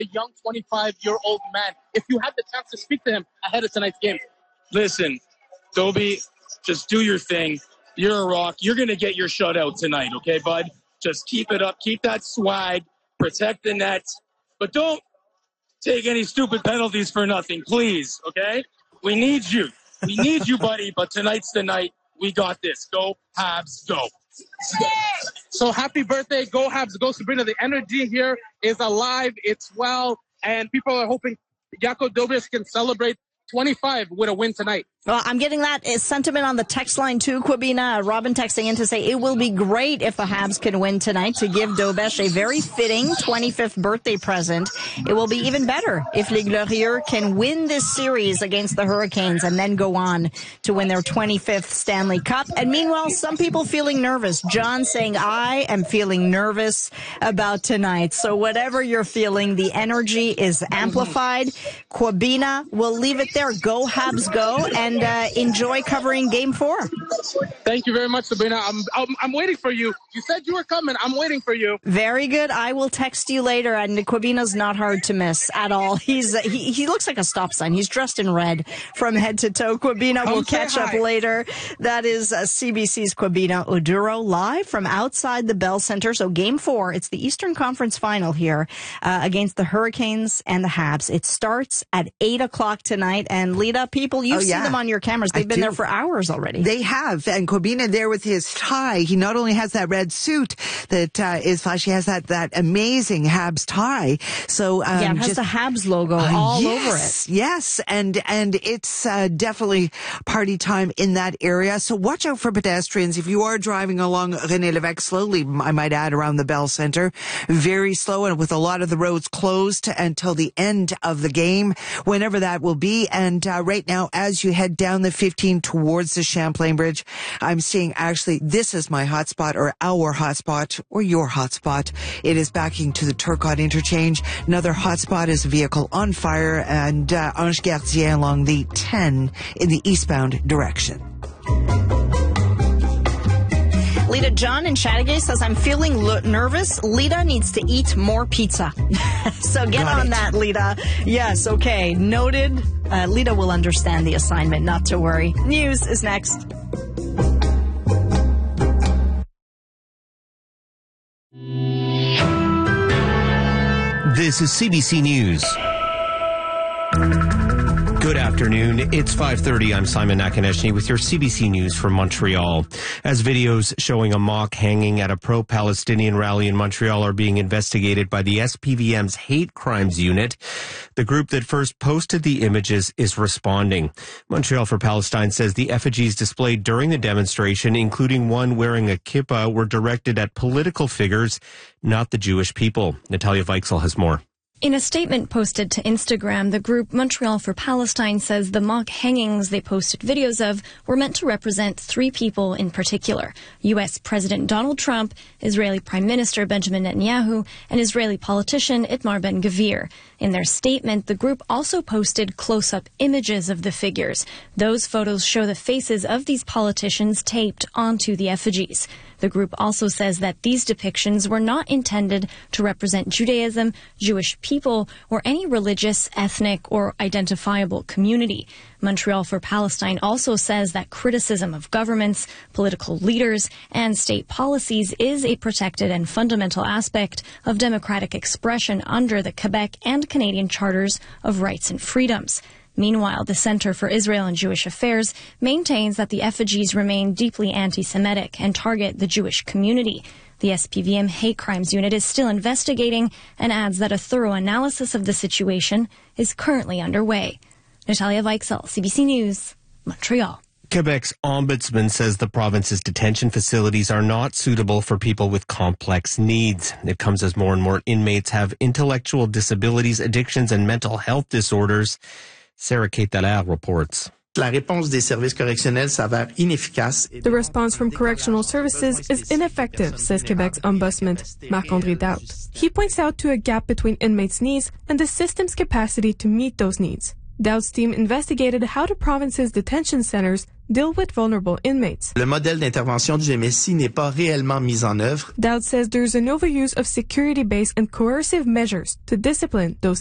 the young 25-year-old man. If you had the chance to speak to him ahead of tonight's game. Listen, Dobie, just do your thing. You're a rock. You're going to get your shutout tonight, okay, bud? Just keep it up. Keep that swag. Protect the net. But don't take any stupid penalties for nothing, please, okay? We need you. We need you, buddy, but tonight's the night. We got this. Go, Habs, go. So happy birthday. Go Habs, go Sabrina. The energy here is alive. It's well. And people are hoping Jaco Dobes can celebrate 25 with a win tonight. Well, I'm getting that sentiment on the text line too, Kwabena. Robin texting in to say it will be great if the Habs can win tonight to give Dobes a very fitting 25th birthday present. It will be even better if Les Glorieux can win this series against the Hurricanes and then go on to win their 25th Stanley Cup. And meanwhile, some people feeling nervous. John saying, I am feeling nervous about tonight. So whatever you're feeling, the energy is amplified. Kwabena, we'll leave it there. Go Habs, go. And enjoy covering Game 4. Thank you very much, Sabrina. I'm waiting for you. You said you were coming. I'm waiting for you. Very good. I will text you later. And Kwabena's not hard to miss at all. He looks like a stop sign. He's dressed in red from head to toe. Kwabena, we'll catch up later. That is CBC's Kwabena Oduro live from outside the Bell Center. So Game 4, it's the Eastern Conference Final here against the Hurricanes and the Habs. It starts at 8 o'clock tonight. And Lita, people, you've seen them on your cameras. They've been there for hours already. They have. And Kwabena there with his tie. He not only has that red suit that is flashy, he has that amazing Habs tie. So, it has the Habs logo all over it. Yes. And it's definitely party time in that area. So watch out for pedestrians. If you are driving along René Lévesque slowly, I might add, around the Bell Center, very slow and with a lot of the roads closed until the end of the game, whenever that will be. And right now, as you head down the 15 towards the Champlain Bridge, I'm seeing actually this is my hotspot or our hotspot or your hotspot. It is backing to the Turcotte interchange. Another hotspot is a vehicle on fire and Ange Gardien along the 10 in the eastbound direction. Lita, John in Chateauguay says, I'm feeling nervous. Lita needs to eat more pizza. So get on that, Lita. Yes, okay. Noted. Lita will understand the assignment, not to worry. News is next. This is CBC News. Good afternoon. It's 5:30. I'm Simon Nakonechny with your CBC News from Montreal. As videos showing a mock hanging at a pro-Palestinian rally in Montreal are being investigated by the SPVM's Hate Crimes Unit, the group that first posted the images is responding. Montreal for Palestine says the effigies displayed during the demonstration, including one wearing a kippah, were directed at political figures, not the Jewish people. Natalia Weichsel has more. In a statement posted to Instagram, the group Montreal for Palestine says the mock hangings they posted videos of were meant to represent three people in particular: U.S. President Donald Trump, Israeli Prime Minister Benjamin Netanyahu, and Israeli politician Itamar Ben-Gvir. In their statement, the group also posted close-up images of the figures. Those photos show the faces of these politicians taped onto the effigies. The group also says that these depictions were not intended to represent Judaism, Jewish people, or any religious, ethnic, or identifiable community. Montreal for Palestine also says that criticism of governments, political leaders, and state policies is a protected and fundamental aspect of democratic expression under the Quebec and Canadian Charters of Rights and Freedoms. Meanwhile, the Center for Israel and Jewish Affairs maintains that the effigies remain deeply anti-Semitic and target the Jewish community. The SPVM Hate Crimes Unit is still investigating and adds that a thorough analysis of the situation is currently underway. Natalia Weichsel, CBC News, Montreal. Quebec's ombudsman says the province's detention facilities are not suitable for people with complex needs. It comes as more and more inmates have intellectual disabilities, addictions, and mental health disorders. Sarah Kate Dallaire reports. The response from correctional services is ineffective, says Quebec's ombudsman, Marc-André Daoust. He points out to a gap between inmates' needs and the system's capacity to meet those needs. Daoust's team investigated how the province's detention centers deal with vulnerable inmates. Le modèle d'intervention du MSI n'est pas réellement mis en œuvre. Dowd says there's an overuse of security-based and coercive measures to discipline those